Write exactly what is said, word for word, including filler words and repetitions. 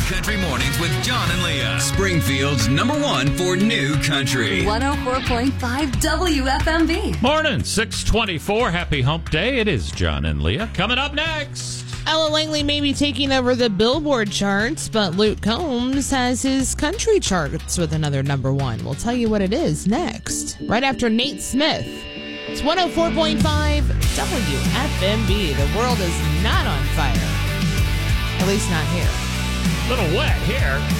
Country Mornings with John and Leah. Springfield's number one for new country. one oh four point five W F M B. Morning, six twenty-four. Happy hump day. It is John and Leah. Coming up next. Ella Langley may be taking over the Billboard charts, but Luke Combs has his country charts with another number one. We'll tell you what it is next, right after Nate Smith. It's one oh four point five W F M B. The world is not on fire. At least not here. A little wet here.